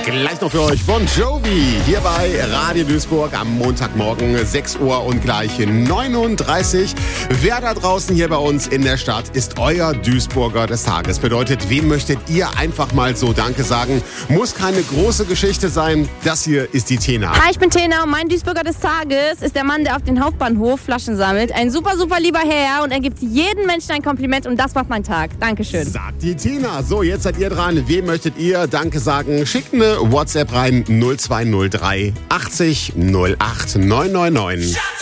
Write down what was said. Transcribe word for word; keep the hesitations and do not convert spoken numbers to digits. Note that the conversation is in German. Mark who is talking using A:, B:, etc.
A: Gleich noch für euch Bon Jovi hier bei Radio Duisburg am Montagmorgen sechs Uhr und gleich neununddreißig. Wer da draußen hier bei uns in der Stadt ist euer Duisburger des Tages? Bedeutet, wem möchtet ihr einfach mal so Danke sagen? Muss keine große Geschichte sein. Das hier ist die Tena.
B: Hi, ich bin Tena und mein Duisburger des Tages ist der Mann, der auf den Hauptbahnhof Flaschen sammelt. Ein super, super lieber Herr und er gibt jedem Menschen ein Kompliment und das macht meinen Tag. Dankeschön.
A: Sagt die Tena. So, jetzt seid ihr dran. Wem möchtet ihr Danke sagen? Schickt eine WhatsApp rein null zwei null drei achtzig null acht neun neun neun.